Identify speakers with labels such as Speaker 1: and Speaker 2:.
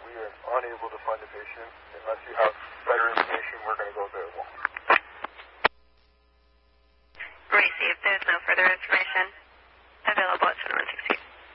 Speaker 1: we are unable to find the patient. Unless you have better information, we're going to go there.